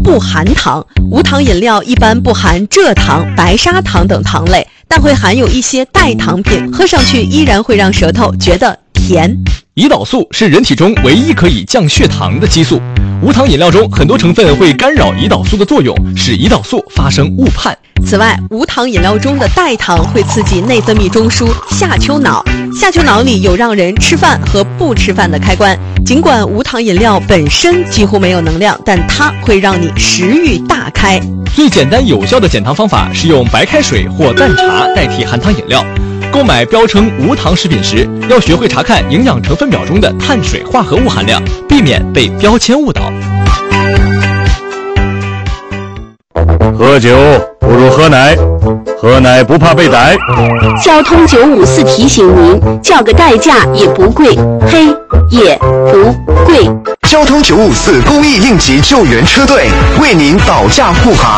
不含糖。无糖饮料一般不含蔗糖、白砂糖等糖类，但会含有一些代糖品，喝上去依然会让舌头觉得甜。 胰岛素是人体中唯一可以降血糖的激素。无糖饮料中很多成分会干扰胰岛素的作用，使胰岛素发生误判。 此外，无糖饮料中的代糖会刺激内分泌中枢下丘脑，下丘脑里有让人吃饭和不吃饭的开关。尽管无糖饮料本身几乎没有能量，但它会让你食欲大开。 最简单有效的减糖方法是用白开水或淡茶代替含糖饮料。购买标称无糖食品时，要学会查看营养成分表中的碳水化合物含量，避免被标签误导。 喝酒不如喝奶，喝奶不怕被逮。 交通954提醒您，叫个代驾也不贵，嘿，也不贵。 交通954公益应急救援车队为您保驾护航。